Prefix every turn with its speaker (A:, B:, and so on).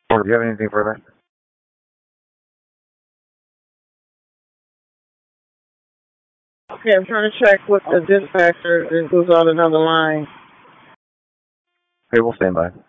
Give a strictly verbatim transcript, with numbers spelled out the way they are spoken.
A: Or do you have anything further?
B: Okay, I'm trying to check with the dispatcher who's on another line.
A: Okay, we'll stand by.